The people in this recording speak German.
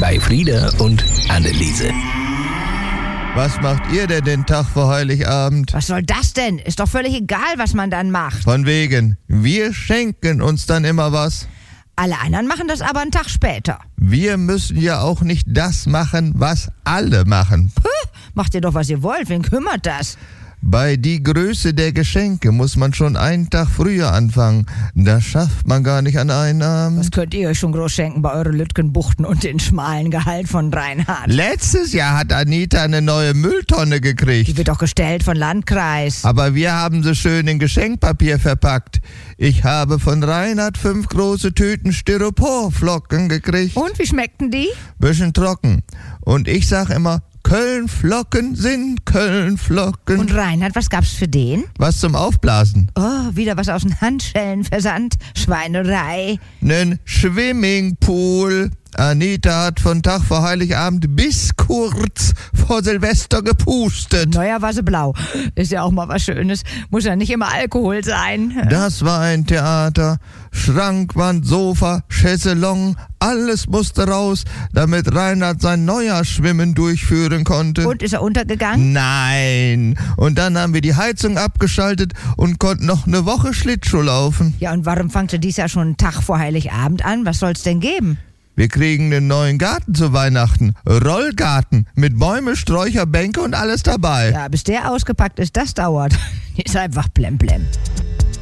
bei Frieda und Anneliese. Was macht ihr denn den Tag vor Heiligabend? Was soll das denn? Ist doch völlig egal, was man dann macht. Von wegen, wir schenken uns dann immer was. Alle anderen machen das aber einen Tag später. Wir müssen ja auch nicht das machen, was alle machen. Macht ihr doch, was ihr wollt. Wen kümmert das? Bei die Größe der Geschenke muss man schon einen Tag früher anfangen. Das schafft man gar nicht an einem Abend. Was könnt ihr euch schon groß schenken bei euren Lütgenbuchten und den schmalen Gehalt von Reinhard? Letztes Jahr hat Anita eine neue Mülltonne gekriegt. Die wird doch gestellt von Landkreis. Aber wir haben sie schön in Geschenkpapier verpackt. Ich habe von Reinhard 5 große Tüten Styroporflocken gekriegt. Und wie schmeckten die? Bisschen trocken. Und ich sag immer, Kölnflocken sind Kölnflocken. Und Reinhard, was gab's für den? Was zum Aufblasen? Oh, wieder was aus den Handschellen versandt. Schweinerei. Nen Swimmingpool. Anita hat von Tag vor Heiligabend bis kurz vor Silvester gepustet. Neuer war sie blau. Ist ja auch mal was Schönes. Muss ja nicht immer Alkohol sein. Das war ein Theater. Schrankwand, Sofa, Chaiselong, alles musste raus, damit Reinhard sein Neujahrsschwimmen durchführen konnte. Und ist er untergegangen? Nein. Und dann haben wir die Heizung abgeschaltet und konnten noch eine Woche Schlittschuh laufen. Ja, und warum fangt ihr dies Jahr schon einen Tag vor Heiligabend an? Was soll's denn geben? Wir kriegen einen neuen Garten zu Weihnachten. Rollgarten mit Bäume, Sträucher, Bänke und alles dabei. Ja, bis der ausgepackt ist, das dauert. Ist einfach blemblem.